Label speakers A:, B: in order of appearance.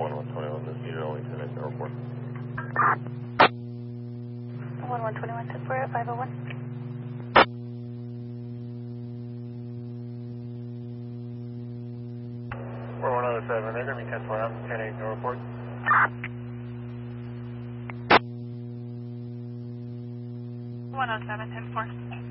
A: 1121, this unit only 10 at airport.
B: 1121, 10-4 at 501.
A: We're 107, they're going to be 10 out, 10-8 no report.
B: 107, 10-4.